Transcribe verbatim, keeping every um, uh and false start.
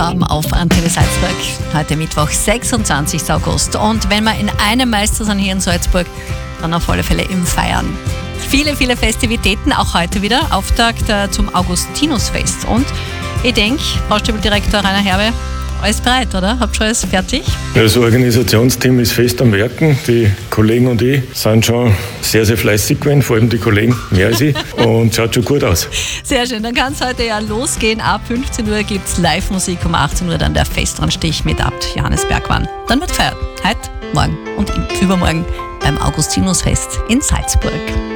Farben auf Antenne Salzburg. Heute Mittwoch, sechsundzwanzigster August. Und wenn wir in einem Meister sind hier in Salzburg, dann auf alle Fälle im Feiern. Viele, viele Festivitäten, auch heute wieder. Auftakt äh, zum Augustinusfest. Und ich denke, Baustübeldirektor Rainer Herbe, alles bereit, oder? Habt ihr alles fertig? Ja, das Organisationsteam ist fest am Werken. Die Kollegen und ich sind schon sehr, sehr fleißig gewesen, vor allem die Kollegen, mehr als ich. Und schaut schon gut aus. Sehr schön, dann kann es heute ja losgehen. Ab fünfzehn Uhr gibt es Live-Musik, um achtzehn Uhr dann der Festanstich mit Abt Johannes Bergmann. Dann wird gefeiert. Heute, morgen und übermorgen beim Augustinusfest in Salzburg.